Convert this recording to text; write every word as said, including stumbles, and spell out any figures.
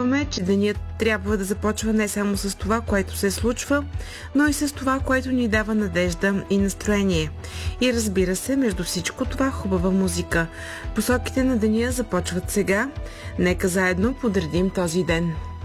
повярваме, че денят трябва да започва не само с това, което се случва, но и с това, което ни дава надежда и настроение. И разбира се, между всичко това хубава музика. Посоките на деня започват сега. Нека заедно подредим този ден.